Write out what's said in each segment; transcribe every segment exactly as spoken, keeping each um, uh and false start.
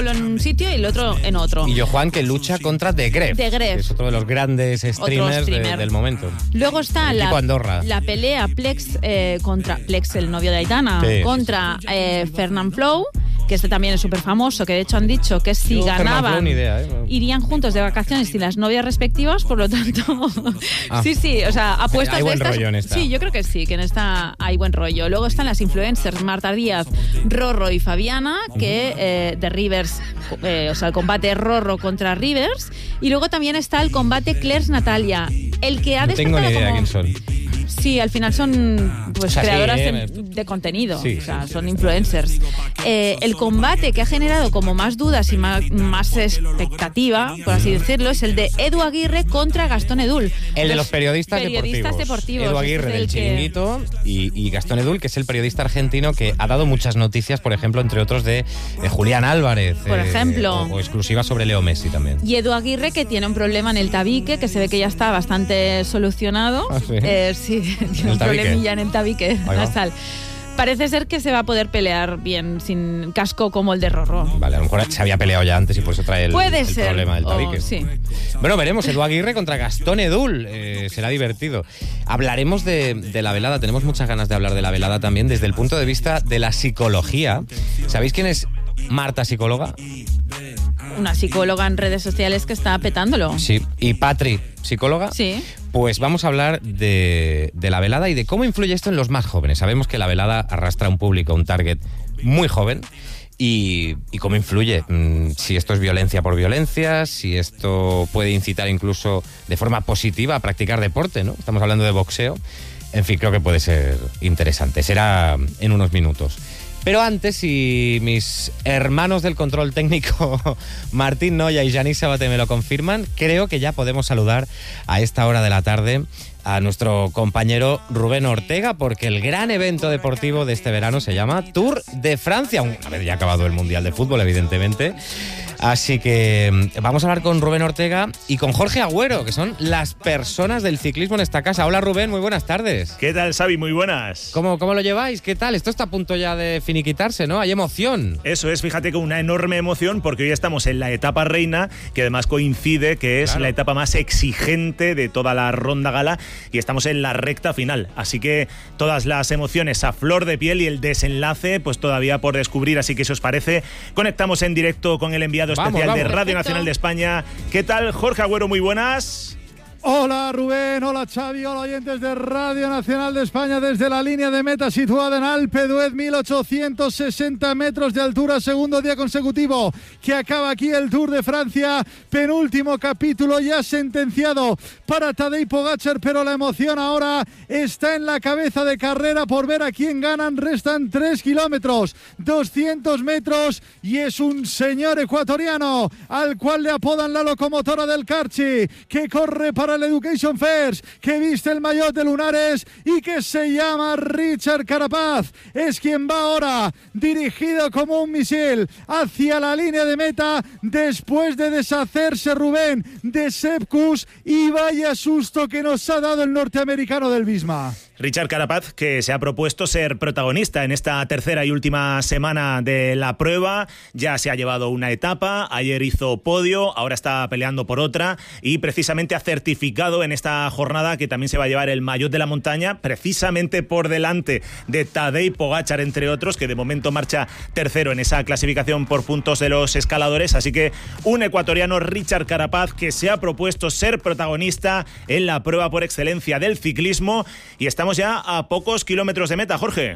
en un sitio y el otro en otro. Y Johan, que lucha contra The Gref, The Gref. que es otro de los grandes streamers streamer. de, del momento. Luego está la, Andorra. la pelea Plex eh, contra Plex, el novio de Aitana, sí, contra eh, Fernand Flow, que este también es súper famoso, que de hecho han dicho que si Yo, ganaban Flow, ni idea, ¿eh? irían juntos de vacaciones sin las novias respectivas, por lo tanto ah. sí, sí, o sea, apuestas hay buen de estas, rollo en esta. Sí, yo creo que sí, que en esta hay buen rollo. Luego están las influencers Marta Díaz, Rorro y Fabiana, que eh, de Rivers, eh, o sea, el combate Rorro contra Rivers, y luego también está el combate Claire's Natalia, el que ha no tengo ni idea como... quién son. Sí, al final son pues o sea, creadoras sí, de, eh, de contenido, sí, o sea, sí, son sí. influencers. Eh, el combate que ha generado como más dudas y más, más expectativa, por así decirlo, es el de Edu Aguirre contra Gastón Edul. El de los periodistas, periodistas deportivos. deportivos. Edu Aguirre es del el que... Chiringuito y, y Gastón Edul, que es el periodista argentino que ha dado muchas noticias, por ejemplo, entre otros de, de Julián Álvarez. Por eh, ejemplo. O, o exclusivas sobre Leo Messi también. Y Edu Aguirre, que tiene un problema en el tabique, que se ve que ya está bastante solucionado. ¿Ah, sí? Eh, sí, tiene un problemilla en el tabique nasal. Parece ser que se va a poder pelear bien sin casco como el de Rorro. Vale, a lo mejor se había peleado ya antes y por eso trae el, Puede el ser. problema del tabique. Oh, sí. Bueno, veremos Edu Aguirre contra Gastón Edul. Eh, será divertido. Hablaremos de, de la velada. Tenemos muchas ganas de hablar de la velada también desde el punto de vista de la psicología. ¿Sabéis quién es Marta, psicóloga? Una psicóloga en redes sociales que está petándolo. Sí. ¿Y Patri, psicóloga? Sí. Pues vamos a hablar de, de la velada y de cómo influye esto en los más jóvenes. Sabemos que la velada arrastra a un público, un target muy joven. Y, y cómo influye, mm, si esto es violencia por violencia, si esto puede incitar incluso de forma positiva a practicar deporte, ¿no? Estamos hablando de boxeo. En fin, creo que puede ser interesante. Será en unos minutos. Pero antes, si mis hermanos del control técnico, Martín Noya y Yanis Sabate, me lo confirman, creo que ya podemos saludar a esta hora de la tarde a nuestro compañero Rubén Ortega, porque el gran evento deportivo de este verano se llama Tour de Francia, una vez ya acabado el Mundial de Fútbol, evidentemente. Así que vamos a hablar con Rubén Ortega y con Jorge Agüero, que son las personas del ciclismo en esta casa. Hola Rubén, muy buenas tardes. ¿Qué tal, Xavi? Muy buenas. ¿Cómo, cómo lo lleváis? ¿Qué tal? Esto está a punto ya de finiquitarse, ¿no? Hay emoción. Eso es, fíjate, con una enorme emoción, porque hoy estamos en la etapa reina, que además coincide que es Claro. la etapa más exigente de toda la ronda gala, y estamos en la recta final. Así que todas las emociones a flor de piel y el desenlace, pues todavía por descubrir. Así que si os parece, conectamos en directo con el enviado Vamos, especial vamos. de Radio Perfecto. Nacional de España. ¿Qué tal, Jorge Agüero? Muy buenas. Hola Rubén, hola Xavi, hola oyentes de Radio Nacional de España desde la línea de meta situada en Alpe d'Huez, mil ochocientos sesenta metros de altura, segundo día consecutivo que acaba aquí el Tour de Francia, penúltimo capítulo ya sentenciado para Tadej Pogačar, pero la emoción ahora está en la cabeza de carrera por ver a quién ganan. Restan tres kilómetros, doscientos metros y es un señor ecuatoriano al cual le apodan la locomotora del Carchi, que corre para el Education First, que viste el maillot de lunares y que se llama Richard Carapaz. Es quien va ahora dirigido como un misil hacia la línea de meta después de deshacerse, Rubén, de Sepp Kuss, y vaya susto que nos ha dado el norteamericano del Visma. Richard Carapaz, que se ha propuesto ser protagonista en esta tercera y última semana de la prueba. Ya se ha llevado una etapa, ayer hizo podio, ahora está peleando por otra y precisamente ha certificado en esta jornada que también se va a llevar el maillot de la montaña, precisamente por delante de Tadej Pogačar, entre otros, que de momento marcha tercero en esa clasificación por puntos de los escaladores. Así que un ecuatoriano, Richard Carapaz, que se ha propuesto ser protagonista en la prueba por excelencia del ciclismo, y estamos ya a pocos kilómetros de meta, Jorge.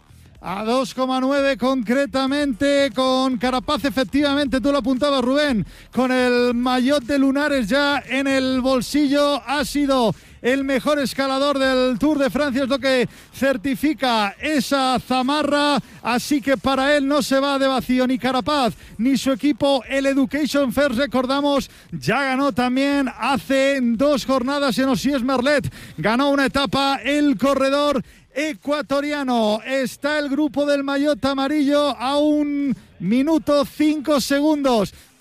A dos coma nueve concretamente, con Carapaz, efectivamente, tú lo apuntabas, Rubén, con el maillot de lunares ya en el bolsillo. Ha sido el mejor escalador del Tour de Francia, es lo que certifica esa zamarra, así que para él no se va de vacío ni Carapaz ni su equipo. El Education First, recordamos, ya ganó también hace dos jornadas en Osiers Merlet, ganó una etapa el corredor ecuatoriano. Está el grupo del maillot amarillo a un minuto cinco segundos.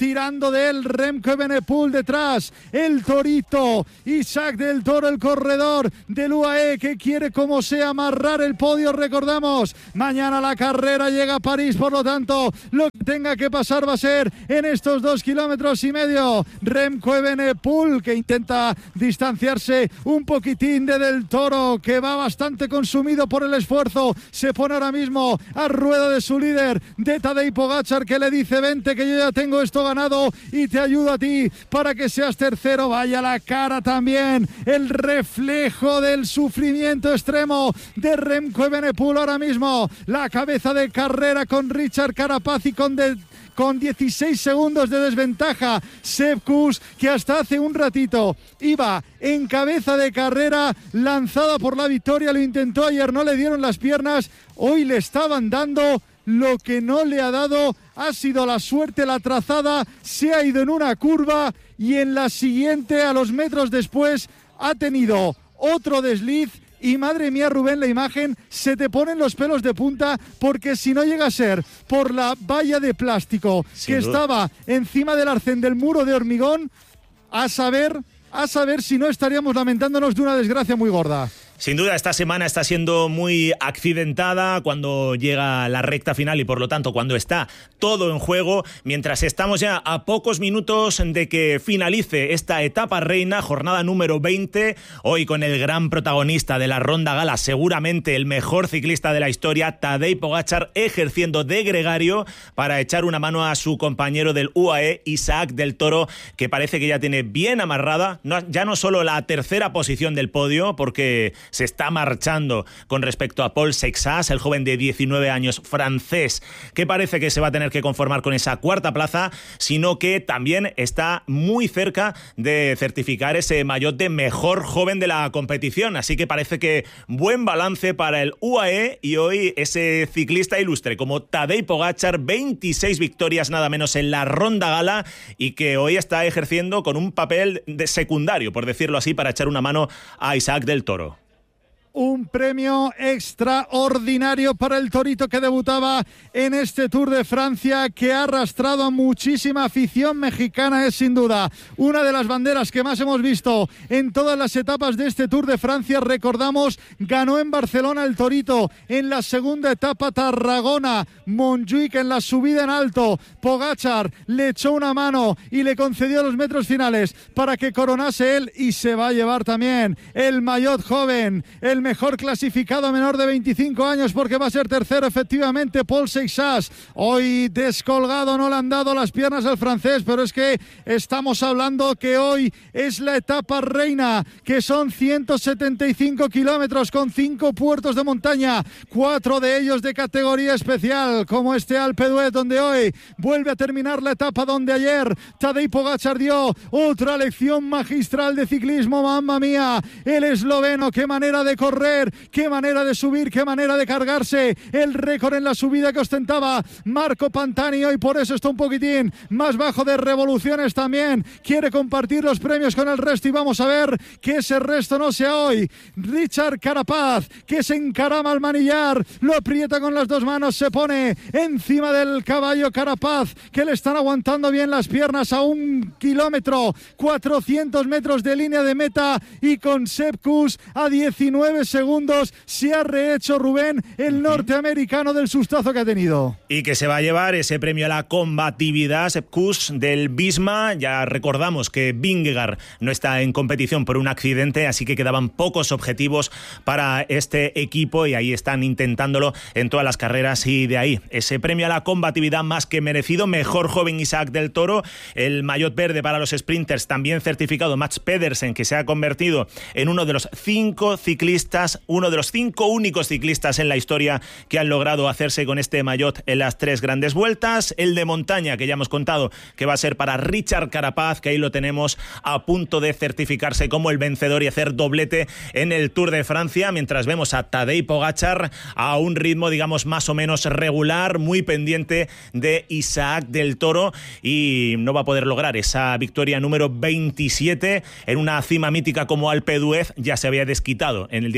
tirando de él Remco Evenepoel detrás, el Torito, Isaac del Toro, el corredor del U A E que quiere como sea amarrar el podio. Recordamos, mañana la carrera llega a París, por lo tanto lo que tenga que pasar va a ser en estos dos kilómetros y medio. Remco Evenepoel que intenta distanciarse un poquitín de del Toro, que va bastante consumido por el esfuerzo, se pone ahora mismo a rueda de su líder, de Tadej Pogačar, que le dice: vente que yo ya tengo esto ganado y te ayudo a ti para que seas tercero. Vaya la cara también, el reflejo del sufrimiento extremo de Remco Evenepoel ahora mismo, la cabeza de carrera con Richard Carapaz y con de con dieciséis segundos de desventaja Sepp Kuss, que hasta hace un ratito iba en cabeza de carrera, lanzada por la victoria. Lo intentó ayer, no le dieron las piernas, hoy le estaban dando. Lo que no le ha dado ha sido la suerte. La trazada se ha ido en una curva y en la siguiente, a los metros después, ha tenido otro desliz. Y madre mía, Rubén, la imagen, se te ponen los pelos de punta, porque si no llega a ser por la valla de plástico Sin que duda. estaba encima del arcén del muro de hormigón, a saber, a saber si no estaríamos lamentándonos de una desgracia muy gorda. Sin duda, esta semana está siendo muy accidentada cuando llega la recta final y, por lo tanto, cuando está todo en juego, mientras estamos ya a pocos minutos de que finalice esta etapa reina, jornada número veinte, hoy con el gran protagonista de la Ronda Gala, seguramente el mejor ciclista de la historia, Tadej Pogačar, ejerciendo de gregario para echar una mano a su compañero del U A E, Isaac del Toro, que parece que ya tiene bien amarrada, no, ya no solo la tercera posición del podio, porque se está marchando con respecto a Paul Seixas, el joven de diecinueve años francés, que parece que se va a tener que conformar con esa cuarta plaza, sino que también está muy cerca de certificar ese maillot de mejor joven de la competición. Así que parece que buen balance para el U A E, y hoy ese ciclista ilustre como Tadej Pogačar, veintiséis victorias nada menos en la Ronda Gala, y que hoy está ejerciendo con un papel de secundario, por decirlo así, para echar una mano a Isaac del Toro. Un premio extraordinario para el Torito, que debutaba en este Tour de Francia, que ha arrastrado a muchísima afición mexicana. Es sin duda una de las banderas que más hemos visto en todas las etapas de este Tour de Francia. Recordamos, ganó en Barcelona el Torito, en la segunda etapa Tarragona, Montjuic en la subida en alto. Pogačar le echó una mano y le concedió los metros finales para que coronase él, y se va a llevar también el maillot joven, el mejor clasificado a menor de veinticinco años, porque va a ser tercero efectivamente Paul Seixas. Hoy descolgado, no le han dado las piernas al francés, pero es que estamos hablando que hoy es la etapa reina, que son ciento setenta y cinco kilómetros con cinco puertos de montaña, cuatro de ellos de categoría especial, como este Alpe d'Huez, donde hoy vuelve a terminar la etapa donde ayer Tadej Pogačar dio otra lección magistral de ciclismo. Mamma mía, el esloveno, qué manera de correr, qué manera de subir, qué manera de cargarse el récord en la subida que ostentaba Marco Pantani hoy. Por eso está un poquitín más bajo de revoluciones también. Quiere compartir los premios con el resto, y vamos a ver que ese resto no sea hoy. Richard Carapaz, que se encarama al manillar, lo aprieta con las dos manos, se pone encima del caballo Carapaz, que le están aguantando bien las piernas a un kilómetro, cuatrocientos metros de línea de meta, y con Sepp Kuss a diecinueve segundos se ha rehecho, Rubén, el norteamericano, del sustazo que ha tenido. Y que se va a llevar ese premio a la combatividad, Sepp Kuss del Visma. Ya recordamos que Vingegaard no está en competición por un accidente, así que quedaban pocos objetivos para este equipo, y ahí están intentándolo en todas las carreras, y de ahí ese premio a la combatividad más que merecido. Mejor joven Isaac del Toro, el maillot verde para los sprinters también certificado Mats Pedersen, que se ha convertido en uno de los cinco ciclistas, uno de los cinco únicos ciclistas en la historia que han logrado hacerse con este maillot en las tres grandes vueltas. El de montaña, que ya hemos contado que va a ser para Richard Carapaz, que ahí lo tenemos a punto de certificarse como el vencedor y hacer doblete en el Tour de Francia, mientras vemos a Tadej Pogačar a un ritmo, digamos, más o menos regular, muy pendiente de Isaac del Toro, y no va a poder lograr esa victoria número veintisiete en una cima mítica como Alpe d'Huez. Ya se había desquitado en el día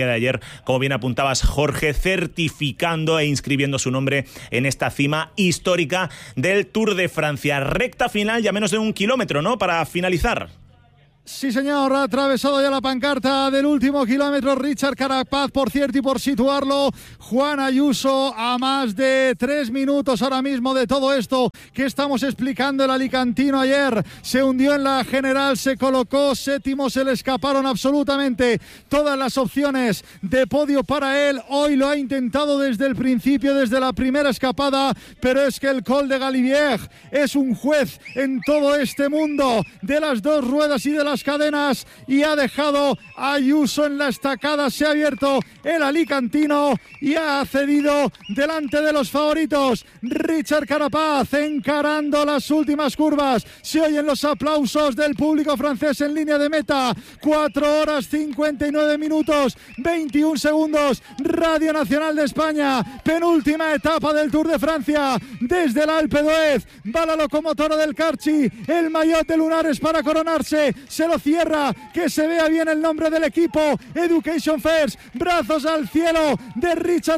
día de ayer, como bien apuntabas, Jorge, certificando e inscribiendo su nombre en esta cima histórica del Tour de Francia. Recta final, ya menos de un kilómetro, ¿no?, para finalizar. Sí, señor, ha atravesado ya la pancarta del último kilómetro Richard Carapaz, por cierto, y por situarlo, Juan Ayuso, a más de tres minutos ahora mismo de todo esto que estamos explicando. El alicantino ayer se hundió en la general, se colocó séptimo, se le escaparon absolutamente todas las opciones de podio para él. Hoy lo ha intentado desde el principio, desde la primera escapada, pero es que el Col de Galibier es un juez en todo este mundo de las dos ruedas y de la cadenas, y ha dejado a Ayuso en la estacada. Se ha abierto el alicantino y ha cedido delante de los favoritos. Richard Carapaz encarando las últimas curvas. Se oyen los aplausos del público francés en línea de meta. cuatro horas cincuenta y nueve minutos veintiún segundos. Radio Nacional de España, penúltima etapa del Tour de Francia. Desde el Alpe d'Huez va la locomotora del Carchi, el maillot de Lunares para coronarse. Se lo cierra, que se vea bien el nombre del equipo. Education First, brazos al cielo de Richard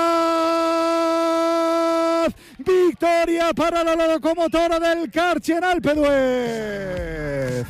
Carapaz. Victoria para la locomotora del Carchi en Alpe d'Huez.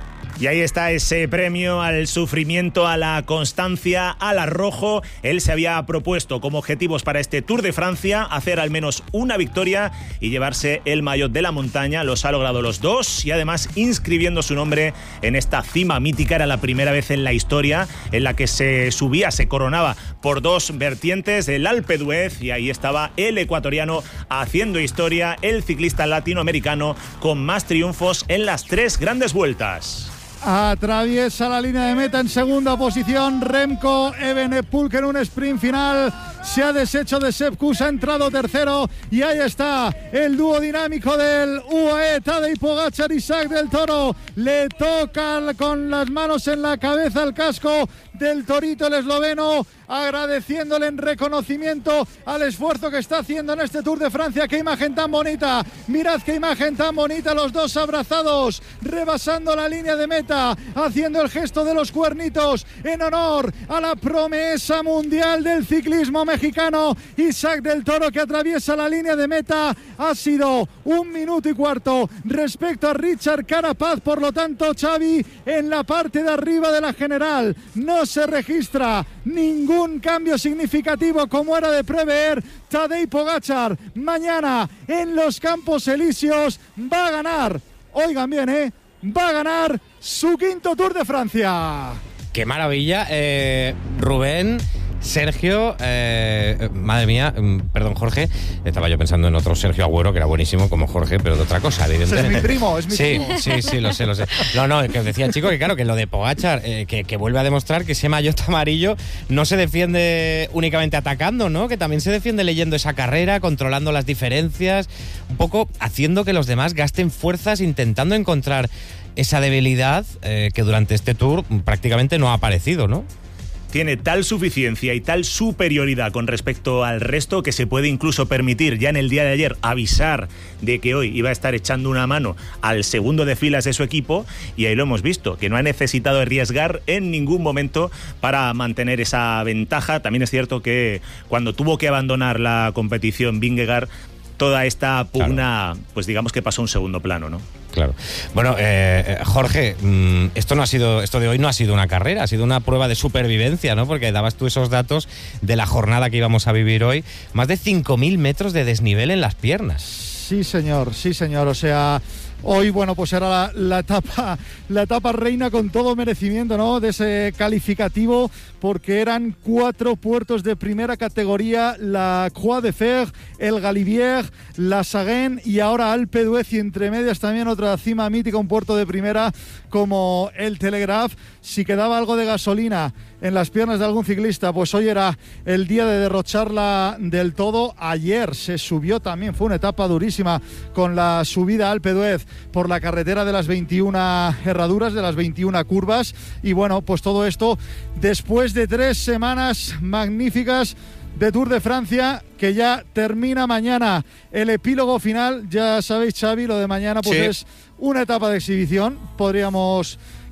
Y ahí está ese premio al sufrimiento, a la constancia, al arrojo. Él se había propuesto como objetivos para este Tour de Francia hacer al menos una victoria y llevarse el maillot de la montaña. Los ha logrado los dos y además inscribiendo su nombre en esta cima mítica. Era la primera vez en la historia en la que se subía, se coronaba por dos vertientes del Alpe d'Huez, y ahí estaba el ecuatoriano haciendo historia, el ciclista latinoamericano con más triunfos en las tres grandes vueltas. Atraviesa la línea de meta en segunda posición Remco Evenepoel, que en un sprint final se ha deshecho de Sepp Kuss, ha entrado tercero, y ahí está el dúo dinámico del U A E, Tadej Pogačar y Isaac del Toro. Le toca con las manos en la cabeza el casco del torito el esloveno, agradeciéndole en reconocimiento al esfuerzo que está haciendo en este Tour de Francia. Qué imagen tan bonita, mirad qué imagen tan bonita, los dos abrazados, rebasando la línea de meta, haciendo el gesto de los cuernitos en honor a la promesa mundial del ciclismo mexicano, Isaac del Toro, que atraviesa la línea de meta. Ha sido un minuto y cuarto respecto a Richard Carapaz, por lo tanto, Xavi, en la parte de arriba de la general no se registra ningún cambio significativo, como era de prever. Tadej Pogačar mañana en los Campos Elíseos va a ganar, oigan bien, eh, va a ganar su quinto Tour de Francia. ¡Qué maravilla! Eh, Rubén, Sergio, eh, madre mía, perdón, Jorge, estaba yo pensando en otro Sergio Agüero, que era buenísimo como Jorge, pero de otra cosa, evidentemente. Es mi primo, es mi sí, primo. Sí, sí, lo sé, lo sé. No, no, que os decía el chico que claro, que lo de Pogačar, eh, que, que vuelve a demostrar que ese maillot amarillo no se defiende únicamente atacando, ¿no? Que también se defiende leyendo esa carrera, controlando las diferencias, un poco haciendo que los demás gasten fuerzas, intentando encontrar esa debilidad eh, que durante este Tour prácticamente no ha aparecido, ¿no? Tiene tal suficiencia y tal superioridad con respecto al resto que se puede incluso permitir ya en el día de ayer avisar de que hoy iba a estar echando una mano al segundo de filas de su equipo, y ahí lo hemos visto, que no ha necesitado arriesgar en ningún momento para mantener esa ventaja. También es cierto que cuando tuvo que abandonar la competición Vingegaard, toda esta pugna, claro, pues digamos que pasó a un segundo plano, ¿no? Claro. Bueno, eh, Jorge, esto no ha sido, esto de hoy no ha sido una carrera, ha sido una prueba de supervivencia, ¿no? Porque dabas tú esos datos de la jornada que íbamos a vivir hoy, más de cinco mil metros de desnivel en las piernas. Sí, señor, sí, señor, o sea, hoy, bueno, pues era la, la etapa la etapa reina con todo merecimiento, ¿no?, de ese calificativo, porque eran cuatro puertos de primera categoría: la Croix de Fer, el Galibier, la Saguen y ahora Alpe d'Huez, y entre medias también otra cima mítica, un puerto de primera como el Telegraph. Si quedaba algo de gasolina en las piernas de algún ciclista, pues hoy era el día de derrocharla del todo. Ayer se subió también, fue una etapa durísima con la subida a Alpe d'Huez por la carretera de las veintiuna herraduras, de las veintiuna curvas, y bueno, pues todo esto después de tres semanas magníficas de Tour de Francia, que ya termina mañana el epílogo final. Ya sabéis, Xavi, lo de mañana pues sí, es una etapa de exhibición, podríamos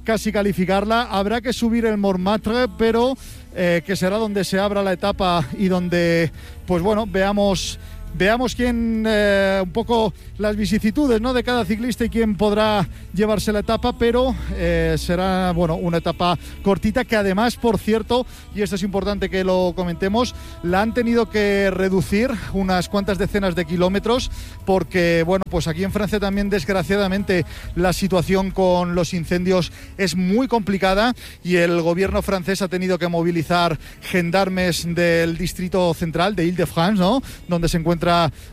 casi calificarla. Habrá que subir el Montmartre, pero eh, que será donde se abra la etapa y donde, pues bueno, veamos... Veamos quién, eh, un poco las vicisitudes, ¿no?, de cada ciclista y quién podrá llevarse la etapa, pero eh, será, bueno, una etapa cortita que además, por cierto, y esto es importante que lo comentemos, la han tenido que reducir unas cuantas decenas de kilómetros porque, bueno, pues aquí en Francia también, desgraciadamente, la situación con los incendios es muy complicada y el gobierno francés ha tenido que movilizar gendarmes del distrito central de Île-de-France, ¿no?, donde se encuentra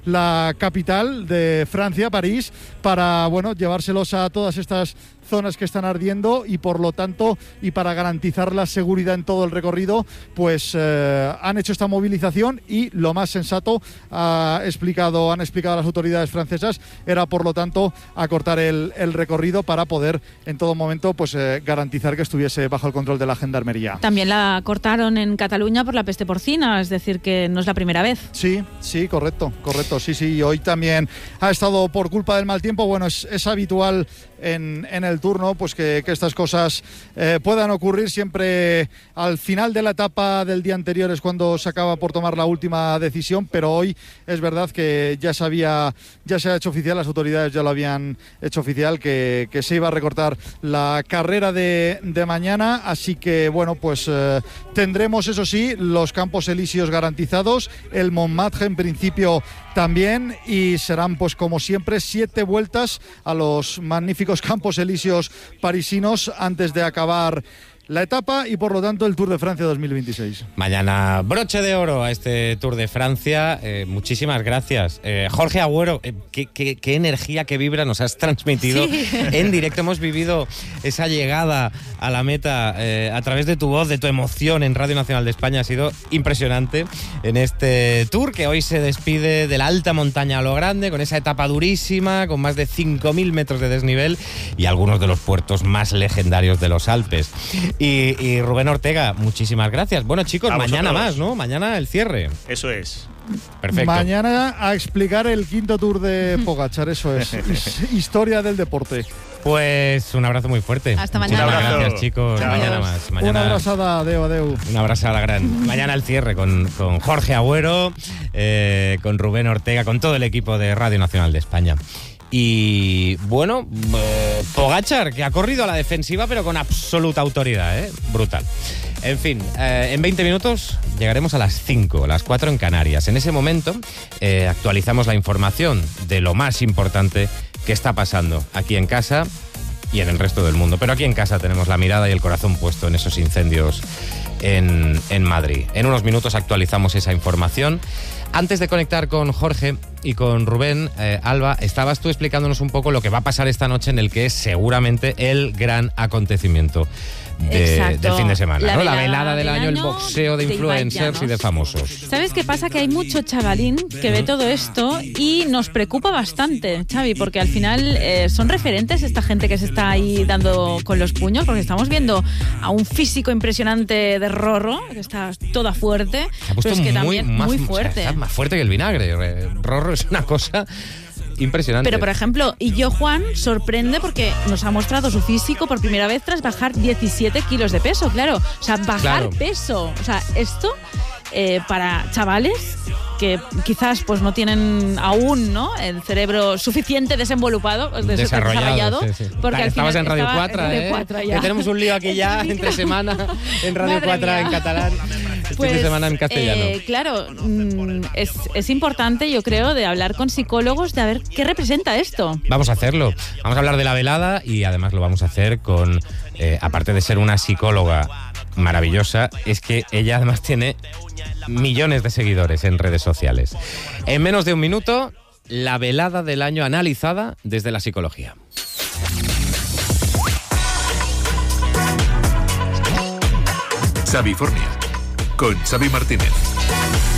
la capital de Francia, París, para, bueno, llevárselos a todas estas zonas que están ardiendo y por lo tanto, y para garantizar la seguridad en todo el recorrido, pues eh, han hecho esta movilización y lo más sensato ha explicado, han explicado las autoridades francesas, era por lo tanto acortar el, el recorrido para poder en todo momento pues eh, garantizar que estuviese bajo el control de la gendarmería. También la cortaron en Cataluña por la peste porcina, es decir que no es la primera vez. Sí, sí, correcto, correcto, sí, sí, hoy también ha estado por culpa del mal tiempo. Bueno, es, es habitual en, en el turno pues que, que estas cosas eh, puedan ocurrir. Siempre al final de la etapa del día anterior es cuando se acaba por tomar la última decisión, pero hoy es verdad que ya se había, ya se ha hecho oficial, las autoridades ya lo habían hecho oficial, que, que se iba a recortar la carrera de, de mañana, así que bueno, pues eh, tendremos, eso sí, los Campos Elíseos garantizados, el Montmartre en principio también, y serán pues como siempre siete vueltas a los magníficos Campos Elíseos parisinos antes de acabar la etapa y por lo tanto el Tour de Francia dos mil veintiséis. Mañana broche de oro a este Tour de Francia. Eh, muchísimas gracias. Eh, Jorge Agüero, eh, qué, qué, qué energía, qué vibra nos has transmitido sí. en directo. Hemos vivido esa llegada a la meta eh, a través de tu voz, de tu emoción en Radio Nacional de España. Ha sido impresionante en este Tour que hoy se despide de la alta montaña a lo grande, con esa etapa durísima, con más de cinco mil metros de desnivel y algunos de los puertos más legendarios de los Alpes. Y, y Rubén Ortega, muchísimas gracias. Bueno, chicos, a mañana vosotros. Más, ¿no? Mañana el cierre. Eso es. Perfecto. Mañana a explicar el quinto Tour de Pogačar, eso es. Historia del deporte. Pues un abrazo muy fuerte. Hasta mañana. Muchas gracias, chicos. Chao. Mañana más. Mañana, una abrazada, adeu, adeu. Una abrazada gran. Mañana el cierre con, con Jorge Agüero, eh, con Rubén Ortega, con todo el equipo de Radio Nacional de España. Y bueno, eh, Pogačar, que ha corrido a la defensiva, pero con absoluta autoridad, ¿eh? Brutal. En fin, eh, en veinte minutos llegaremos a las cinco, las cuatro en Canarias. En ese momento eh, actualizamos la información de lo más importante que está pasando aquí en casa y en el resto del mundo. Pero aquí en casa tenemos la mirada y el corazón puesto en esos incendios en, en Madrid. En unos minutos actualizamos esa información. Antes de conectar con Jorge y con Rubén, eh, Alba, estabas tú explicándonos un poco lo que va a pasar esta noche en el que es seguramente el gran acontecimiento de, del fin de semana, la, ¿no? La velada del, del año, año, el boxeo de, de influencers y de famosos. ¿Sabes qué pasa? Que hay mucho chavalín que ve todo esto y nos preocupa bastante, Xavi, porque al final eh, son referentes esta gente que se está ahí dando con los puños, porque estamos viendo a un físico impresionante de Rorro, que está toda fuerte, pero es que muy, también más, muy fuerte. O sea, está más fuerte que el vinagre. Rorro es una cosa impresionante. Pero, por ejemplo, Illo Juan sorprende porque nos ha mostrado su físico por primera vez tras bajar diecisiete kilos de peso, claro. O sea, bajar claro. peso. O sea, esto eh, para chavales que quizás pues no tienen aún, ¿no?, el cerebro suficiente desenvolupado, desarrollado, desarrollado sí, sí. Porque al estabas final en Radio estaba cuatro, en Radio ¿eh? cuatro ya. Que tenemos un lío aquí ya entre semana en Radio Madre cuatro mía. En catalán, el pues, fin de semana en castellano. Eh, claro, mm, es, es importante, yo creo, de hablar con psicólogos de a ver qué representa esto. Vamos a hacerlo. Vamos a hablar de la velada y además lo vamos a hacer con, eh, aparte de ser una psicóloga maravillosa, es que ella además tiene millones de seguidores en redes sociales. En menos de un minuto, la velada del año analizada desde la psicología. Xavifornia, con Xavi Martínez.